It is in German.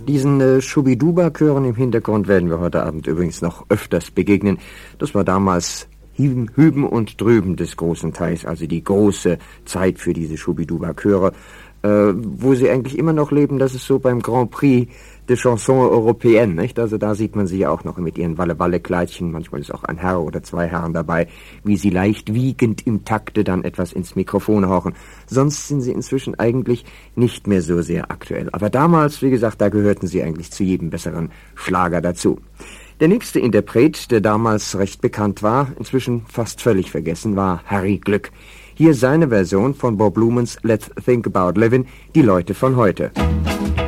Diesen Schubiduba-Chören im Hintergrund werden wir heute Abend übrigens noch öfters begegnen. Das war damals Hüben und Drüben des großen Teils, also die große Zeit für diese Schubiduba-Chöre. Wo sie eigentlich immer noch leben, das ist so beim Grand Prix de Chanson Européenne, nicht? Also da sieht man sie ja auch noch mit ihren Walle-Walle-Kleidchen, manchmal ist auch ein Herr oder zwei Herren dabei, wie sie leicht wiegend im Takte dann etwas ins Mikrofon hauchen. Sonst sind sie inzwischen eigentlich nicht mehr so sehr aktuell. Aber damals, wie gesagt, da gehörten sie eigentlich zu jedem besseren Schlager dazu. Der nächste Interpret, der damals recht bekannt war, inzwischen fast völlig vergessen, war Harry Glück. Hier seine Version von Bob Lumens Let's Think About Livin', die Leute von heute.